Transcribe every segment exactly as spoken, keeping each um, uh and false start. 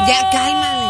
Ya cálmale.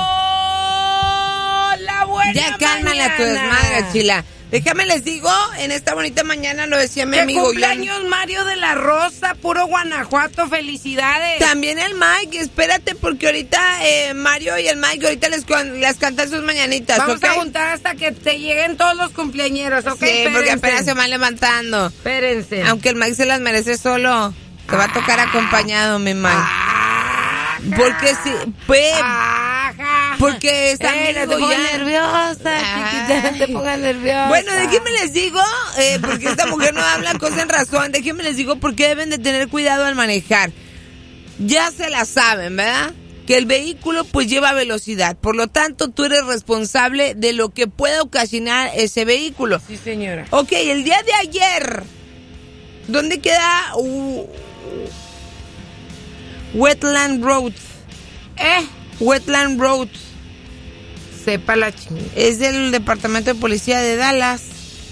La buena Ya cálmale mañana. a tu desmadre, Chila. Déjame les digo, en esta bonita mañana lo decía mi ¡Qué amigo. cumpleaños, Mario de la Rosa! Puro Guanajuato, felicidades. También el Mike, espérate, porque ahorita eh, Mario y el Mike ahorita les, les cantan sus mañanitas. Vamos ¿okay? a juntar hasta que te lleguen todos los cumpleañeros, ¿ok? Sí, porque Espérense. apenas se van levantando. Espérense. Aunque el Mike se las merece solo. Te va a tocar acompañado, mi Mike. Ajá. Porque sí, pues, Ajá. porque es Ey, no te amigo pongas ya. nerviosa, chiquita, no te Ay. pongas nerviosa. Bueno, déjenme les digo, eh, porque esta mujer no habla cosa en razón, déjenme les digo por qué deben de tener cuidado al manejar. Ya se la saben, ¿verdad? Que el vehículo pues lleva velocidad, por lo tanto tú eres responsable de lo que pueda ocasionar ese vehículo. Sí, señora. Ok, el día de ayer, ¿dónde queda uh, Wetland Road? Eh, Wetland Road. sepa la chingada. Es del Departamento de Policía de Dallas.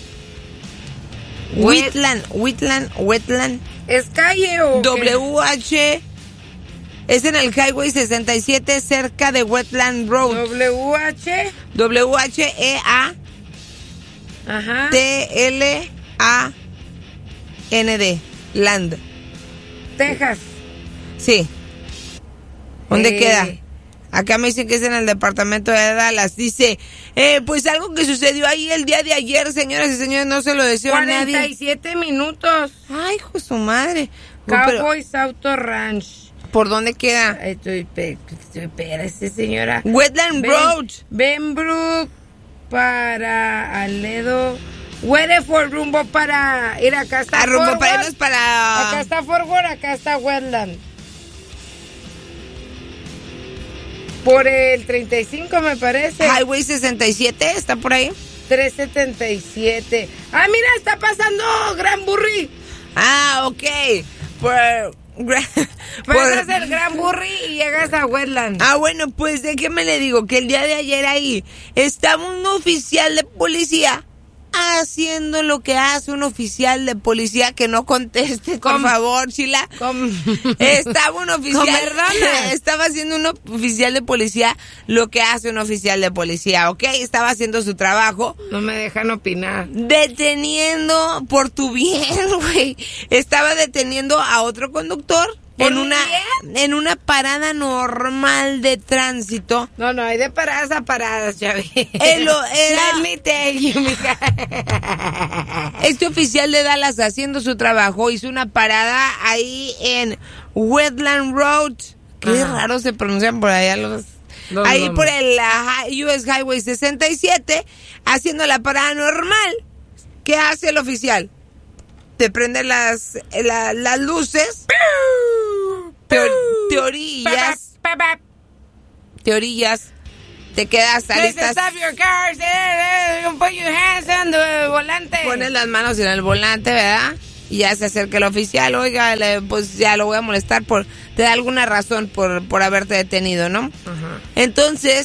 Wet- Wetland, Wetland, Wetland. ¿Es calle o qué? W H. Es en el Highway sesenta y siete cerca de Wetland Road. W H. W H E A Ajá. T L A N D. Land. Texas. Sí. ¿Dónde Eh. queda? Acá me dicen que es en el departamento de Dallas. Dice, eh, pues algo que sucedió ahí el día de ayer, señoras y señores, no se lo deseo a nadie. cuarenta y siete minutos. Ay, hijo de su madre. No, pero, Cowboys Auto Ranch. ¿por dónde queda? Ay, estoy, pe- estoy, espérese, señora. Wetland Ben- Road. Benbrook para Aledo. Weatherford, rumbo para... Ir acá está A rumbo Forward. para irnos para... Acá está Forward, acá está Wetland. Por el treinta y cinco me parece. Highway sesenta y siete, ¿está por ahí? trescientos setenta y siete. Ah, mira, está pasando Gran Burri. Ah, ok. Por... por- Pasas el Gran Burri y llegas a Wetland. Ah, bueno, pues déjeme le digo que el día de ayer ahí estaba un oficial de policía haciendo lo que hace un oficial de policía, que no conteste, por ¿Cómo? favor, Chila. Con- Estaba un oficial, Con perdona. estaba haciendo un oficial de policía lo que hace un oficial de policía, ¿ok? Estaba haciendo su trabajo. No me dejan opinar. Deteniendo por tu bien, güey. Estaba deteniendo a otro conductor ¿Por en mi una en una parada normal de tránsito. No, no, hay de paradas a paradas, Chavi. Él lo era- Let me tell you, mija. Este oficial de Dallas haciendo su trabajo hizo una parada ahí en Wetland Road. Qué Ajá. raro se pronuncian por allá los... Los ahí nombres. por el uh, U S Highway sesenta y siete, haciendo la parada normal. ¿Qué hace el oficial? Te prende las, la- las luces. Teo- te orillas. Pa, pa, pa. Te orillas. Te quedas Listen, alistas. stop your cars. Eh, eh, put your hands on the volante. Pones las manos en el volante, ¿verdad? Y ya se acerca el oficial, oiga, le- pues ya lo voy a molestar por... Te da alguna razón por, por haberte detenido, ¿no? Ajá. Entonces,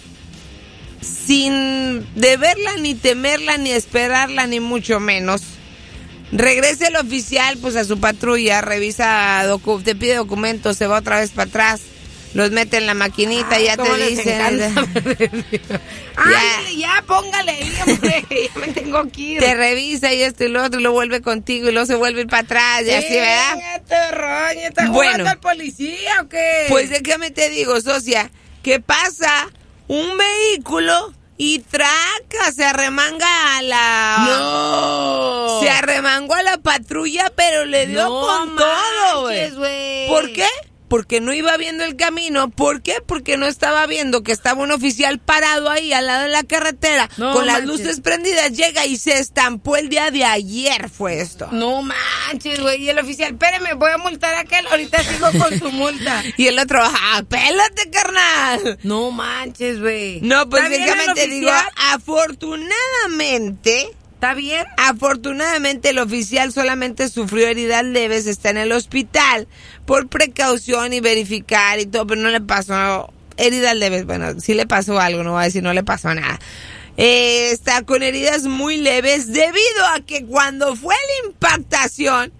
sin deberla, ni temerla, ni esperarla, ni mucho menos, regresa el oficial pues a su patrulla, revisa, docu- te pide documentos, se va otra vez para atrás, los mete en la maquinita, Ay, ya cómo te les dicen... encanta. Ándale, ya, póngale ahí, hombre. Ya me tengo que ir. Te revisa y esto y lo otro, y lo vuelve contigo y luego se vuelve a ir para atrás y así, ¿verdad? Este roño, ¿está Bueno. jugando al policía o qué? Pues déjame te digo, socia, que pasa un vehículo y traca, se arremanga a la... ¡No! Se arremangó a la patrulla, pero le dio No con todo, güey. manches, güey. ¿Por qué? Porque no iba viendo el camino. ¿Por qué? Porque no estaba viendo que estaba un oficial parado ahí al lado de la carretera No con las manches. luces prendidas. Llega y se estampó el día de ayer, fue esto. No manches, güey. Y el oficial, espéreme, voy a multar a aquel. Ahorita sigo con su multa. Y el otro, ¡ah, pélate, carnal! No manches, güey. No, pues ¿Está bien déjame el te digo, oficial? afortunadamente, ¿Está bien? afortunadamente el oficial solamente sufrió heridas leves, está en el hospital por precaución y verificar y todo, pero no le pasó heridas leves, bueno, sí le pasó algo, no voy a decir no le pasó nada. Eh, está con heridas muy leves debido a que cuando fue la impactación,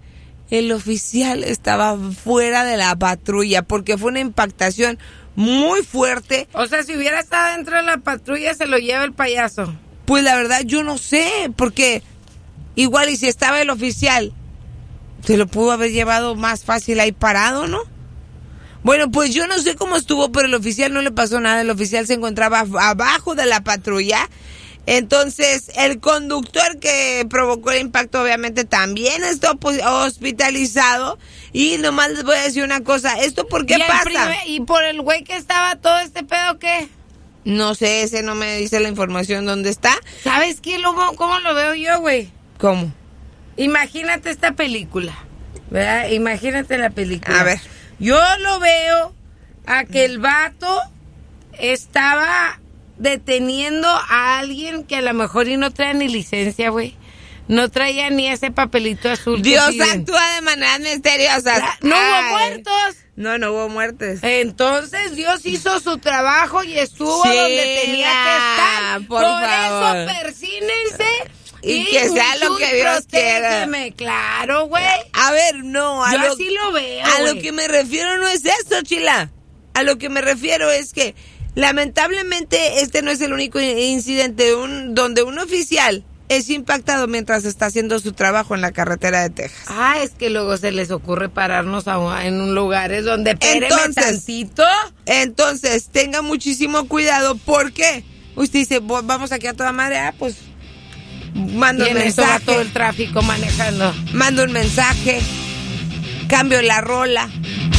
el oficial estaba fuera de la patrulla porque fue una impactación muy fuerte. O sea, si hubiera estado dentro de la patrulla, se lo lleva el payaso. Pues la verdad yo no sé, porque igual y si estaba el oficial, se lo pudo haber llevado más fácil ahí parado, ¿no? Bueno, pues yo no sé cómo estuvo, pero el oficial no le pasó nada. El oficial se encontraba abajo de la patrulla. Entonces, el conductor que provocó el impacto obviamente también está hospitalizado. Y nomás les voy a decir una cosa, ¿esto por qué ¿Y pasa? Primer, ¿Y por el güey que estaba todo este pedo qué? No sé, ese no me dice la información dónde está. ¿Sabes qué? Lo, ¿Cómo lo veo yo, güey? ¿Cómo? Imagínate esta película, ¿verdad? Imagínate la película. A ver. Yo lo veo a que el vato estaba deteniendo a alguien que a lo mejor y no trae ni licencia, güey. No traía ni ese papelito azul. Dios actúa de maneras misteriosas. No Ay. hubo muertos. No, no hubo muertes. Entonces Dios hizo su trabajo y estuvo sí, donde tenía que estar. Por, por favor. eso persínense. Y, y que sea lo que Dios quiera. Claro, güey. A ver, no. A Yo lo, así lo veo, A wey. lo que me refiero no es esto, Chila. A lo que me refiero es que lamentablemente este no es el único incidente un, donde un oficial es impactado mientras está haciendo su trabajo en la carretera de Texas. Ah, es que luego se les ocurre pararnos a, en un lugares donde espéreme tantito. Entonces, tenga muchísimo cuidado. ¿Por qué? Usted dice, vamos aquí a toda madre. Ah, pues mando un mensaje. Eso va todo el tráfico manejando. Mando un mensaje. Cambio la rola.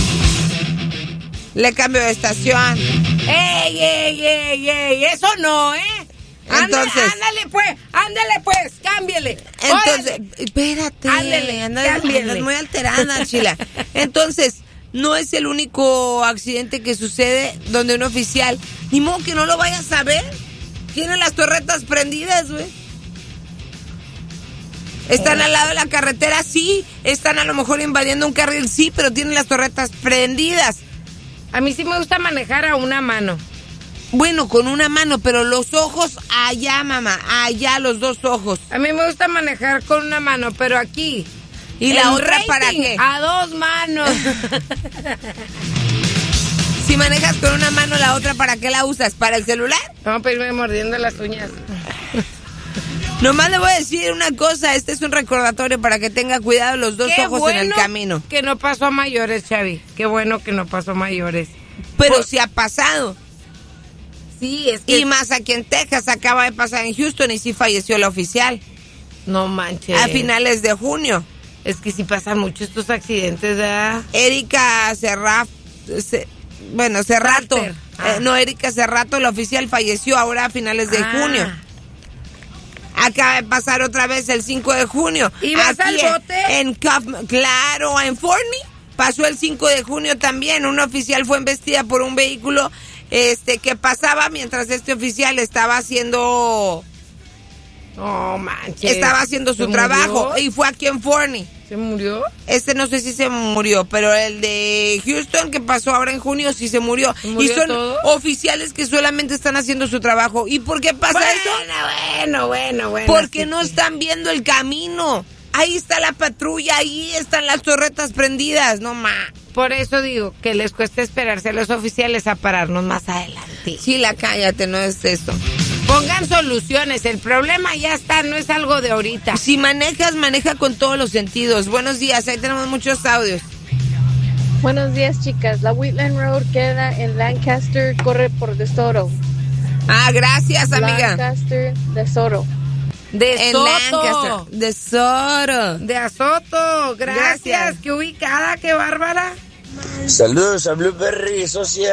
Le cambio de estación. ¡Ey, ey, ey, ey! Eso no, ¿eh? Entonces, ándale pues, ándale pues, cámbiale. Entonces, Órale. espérate, ándale, ándale, ándale, muy alterada, Chila. Entonces, no es el único accidente que sucede donde un oficial, ni modo que no lo vayas a ver, tiene las torretas prendidas, güey. Están al lado de la carretera, sí, están a lo mejor invadiendo un carril, sí, pero tienen las torretas prendidas. A mí sí me gusta manejar a una mano. Bueno, con una mano, pero los ojos allá, mamá, allá los dos ojos. A mí me gusta manejar con una mano, pero aquí. ¿Y la otra para qué? A dos manos. Si manejas con una mano, la otra, ¿para qué la usas? ¿Para el celular? Vamos a irme mordiendo las uñas. Nomás le voy a decir una cosa, este es un recordatorio para que tenga cuidado los dos Qué ojos bueno en el camino. Que no pasó a mayores, Xavi. Qué bueno que no pasó a mayores. Pero Por... sí ha pasado. Sí, es que... Y más aquí en Texas, acaba de pasar en Houston y sí falleció la oficial. No manches. A finales de junio. Es que sí pasan mucho estos accidentes, ¿verdad? Erika Serrat, se, bueno, Serrato. Ah. Eh, no, Erika Serrato, la oficial, falleció ahora a finales de ah. junio. Acaba de pasar otra vez el cinco de junio. ¿Y vas al bote? En Kaufman, claro, en Forney. Pasó el cinco de junio también. Una oficial fue embestida por un vehículo este que pasaba mientras este oficial estaba haciendo... Oh, manches. Estaba haciendo su trabajo. Murió? Y fue aquí en Forney. ¿Se murió? Este no sé si se murió, pero el de Houston que pasó ahora en junio sí se murió. ¿Se murió y son todo? oficiales que solamente están haciendo su trabajo. ¿Y por qué pasa bueno, eso? Bueno, bueno, bueno. Porque sí, no sí. están viendo el camino. Ahí está la patrulla, ahí están las torretas prendidas, no más. Por eso digo que les cuesta esperarse a los oficiales a pararnos más adelante. Chila, cállate, no es eso. Pongan soluciones, el problema ya está, no es algo de ahorita. Si manejas, maneja con todos los sentidos. Buenos días, ahí tenemos muchos audios. Buenos días, chicas. La Wheatland Road queda en Lancaster, corre por De Soto. Ah, gracias, amiga. Lancaster, De Soto. De en Soto. Lancaster, De Soto. De Azoto, gracias. gracias. Qué ubicada, qué bárbara. Saludos a Blueberry, socias.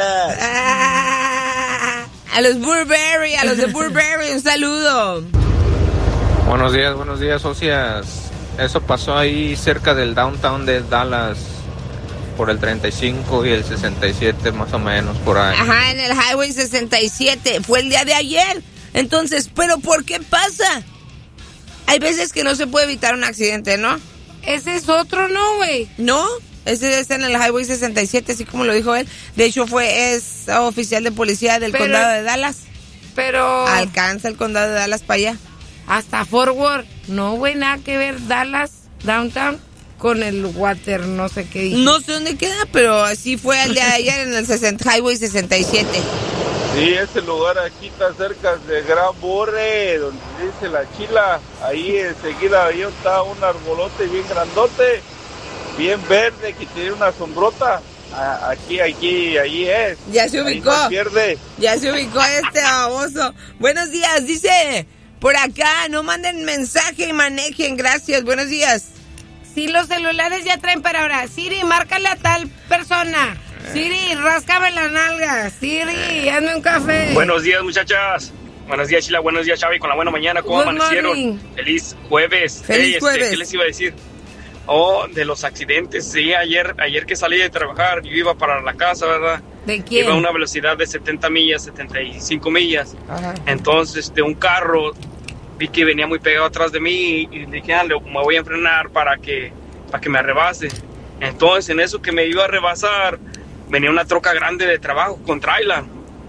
Ah, a los Burberry, a los de Burberry, un saludo. Buenos días, buenos días, socias. Eso pasó ahí cerca del downtown de Dallas, por el treinta y cinco y el sesenta y siete, más o menos, por ahí. Ajá, en el Highway sesenta y siete. Fue el día de ayer. Entonces, ¿pero por qué pasa? Hay veces que no se puede evitar un accidente, ¿no? Ese es otro, ¿no, güey? No, ese es en el Highway sesenta y siete, así como lo dijo él. De hecho, fue es oficial de policía del pero, condado de Dallas. Pero... Alcanza el condado de Dallas para allá. Hasta Fort Worth. No, güey, nada que ver. Dallas, downtown. con el water, no sé qué dije. No sé dónde queda, pero así fue el día de ayer en el sesenta, Highway sesenta y siete. Sí, ese lugar aquí está cerca de Gran Borre, donde dice la Chila. Ahí enseguida ahí está un arbolote bien grandote, bien verde, que tiene una sombrota. Ah, aquí, aquí, ahí es. Ya se ubicó. Ahí no pierde. Ya se ubicó este baboso. Buenos días, dice por acá, no manden mensaje y manejen, gracias, buenos días. Sí, los celulares ya traen para ahora. Siri, márcale a tal persona. Siri, ráscame la nalga. Siri, hazme un café. Buenos días, muchachas. Buenos días, Chila. Buenos días, Xavi. Con la buena mañana, ¿cómo Good amanecieron? morning. Feliz jueves. Feliz Hey, este, jueves. ¿Qué les iba a decir? Oh, de los accidentes. Sí, ayer, ayer que salí de trabajar, yo iba para la casa, ¿verdad? ¿De quién? Iba a una velocidad de setenta millas, setenta y cinco millas. Ajá. Entonces, de un carro, vi que venía muy pegado atrás de mí y dije, ah, le- me voy a frenar para que, para que me rebase. Entonces, en eso que me iba a rebasar, venía una troca grande de trabajo con trailer.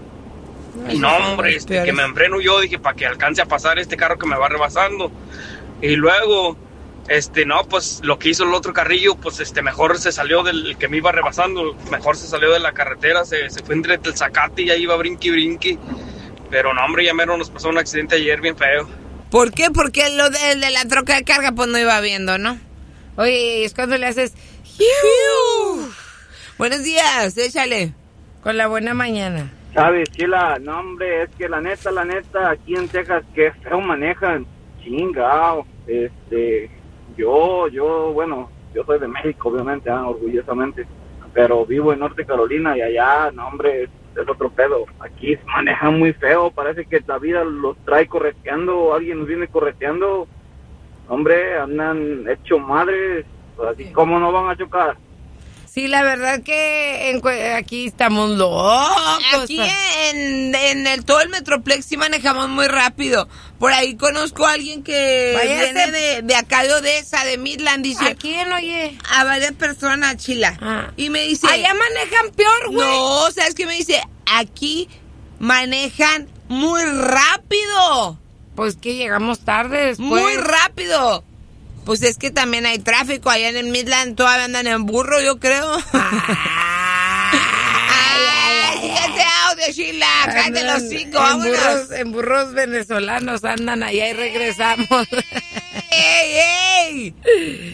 Y no, hombre, este, que me enfreno yo, dije, para que alcance a pasar este carro que me va rebasando. Y luego, este, no, pues lo que hizo el otro carrillo, pues este, mejor se salió del que me iba rebasando, mejor se salió de la carretera, se, se fue entre el zacate y ahí iba brinqui brinqui. Pero no, hombre, ya mero nos pasó un accidente ayer bien feo. ¿Por qué? Porque lo de, el de la troca de carga pues no iba viendo, ¿no? Oye, es cuando le haces ¡Hiu! Buenos días, échale. con la buena mañana. ¿Sabes, Chila? No, hombre, es que la neta, la neta, aquí en Texas, qué feo manejan. Chingao. Este, yo, yo, bueno, yo soy de México, obviamente, ah, orgullosamente. Pero vivo en Norte Carolina y allá, no, hombre, es, es otro pedo. Aquí manejan muy feo, parece que la vida los trae correteando, alguien nos viene correteando. Hombre, andan hecho madres, así como no van a chocar. Sí, la verdad que en cue- aquí estamos locos. Aquí en, en el, todo el Metroplex sí manejamos muy rápido. Por ahí conozco a alguien que Váyase. viene de, de acá de Odessa, de Midland, dice... ¿A quién, oye? A varias personas, Chila. Ah. Y me dice... Allá manejan peor, güey. No, ¿sabes qué me dice? Aquí manejan muy rápido. Pues que llegamos tarde después. Muy rápido. Pues es que también hay tráfico. Allá en el Midland todavía andan en burro, yo creo. Ay, ay, ay, este audio, Sheila. Cállate los cinco, en vámonos. burros, en burros venezolanos andan allá y regresamos. ¡Ey, ey!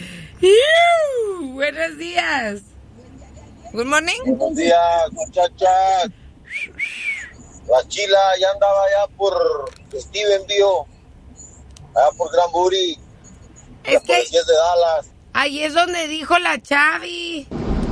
Iu, buenos días. Good morning. Buenos días, muchachas. La Chila ya andaba allá por Steven, tío. Allá por Gran Buri. Es Las que policías de Dallas. ahí es donde dijo la Chavi.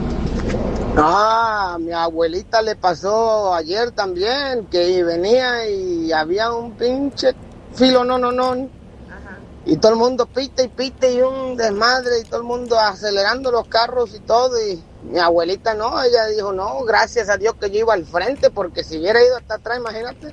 Ah, mi abuelita le pasó ayer también, que venía y había un pinche filo no, no, no. Y todo el mundo pite y pite y un desmadre y todo el mundo acelerando los carros y todo. Y mi abuelita no, ella dijo, no, gracias a Dios que yo iba al frente, porque si hubiera ido hasta atrás, imagínate.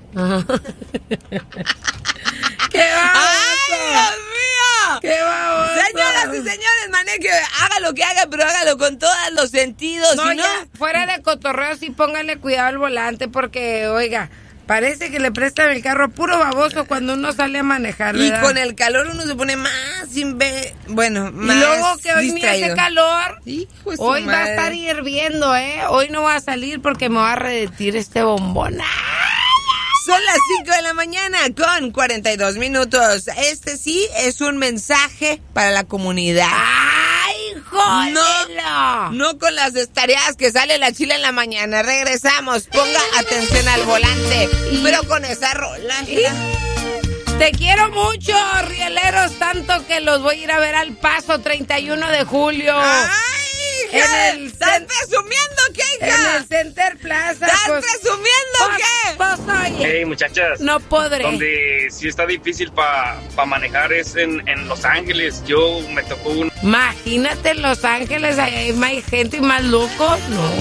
¡Qué ¡Ay, baboso! Dios mío! ¡Qué baboso! Señoras y señores, maneje, haga lo que haga, pero hágalo con todos los sentidos. No, si no, ya, fuera de cotorreo, sí póngale cuidado al volante, porque, oiga, parece que le prestan el carro puro baboso cuando uno sale a manejar, y ¿verdad? con el calor uno se pone más sin ver, bueno, Y más luego que hoy ni hace distraído. calor, Hijo de su hoy va a madre. estar hirviendo, ¿eh? Hoy no va a salir porque me va a redetir este bombón. Son las cinco de la mañana con cuarenta y dos minutos. Este sí es un mensaje para la comunidad. ¡Ay, jólelo! No con las estareadas que sale la Chila en la mañana. Regresamos. Ponga atención al volante. Pero con esa rola. Chila. Te quiero mucho, rieleros, tanto que los voy a ir a ver al Paso treinta y uno de julio. ¡Ay, hija! En el ¿Estás cen- presumiendo qué, En hija? el Center Plaza. ¿Estás pues, presumiendo pues, qué? pues, oye, Hey, muchachas. no podré. Donde sí está difícil para pa manejar es en, en Los Ángeles. Yo me tocó un Imagínate en Los Ángeles, ahí hay más gente y más locos. No.